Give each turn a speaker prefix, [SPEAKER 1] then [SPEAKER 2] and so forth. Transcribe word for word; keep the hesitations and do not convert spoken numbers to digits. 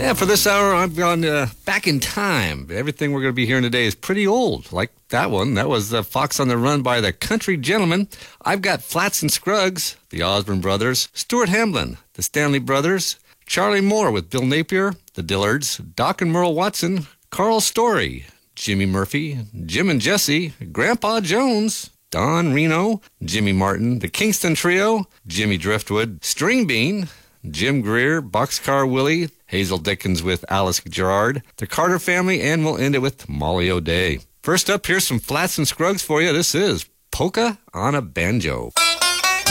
[SPEAKER 1] Yeah, for this hour, I've gone uh, back in time. Everything we're going to be hearing today is pretty old, like that one. That was uh, Fox on the Run by the Country Gentlemen. I've got Flats and Scruggs, the Osborne Brothers, Stuart Hamblen, the Stanley Brothers, Charlie Moore with Bill Napier, the Dillards, Doc and Merle Watson, Carl Story, Jimmy Murphy, Jim and Jesse, Grandpa Jones, Don Reno, Jimmy Martin, the Kingston Trio, Jimmy Driftwood, String Bean, Jim Greer, Boxcar Willie, Hazel Dickens with Alice Gerard, the Carter Family, and we'll end it with Molly O'Day. First up, here's some Flats and Scruggs for you. This is Polka on a Banjo.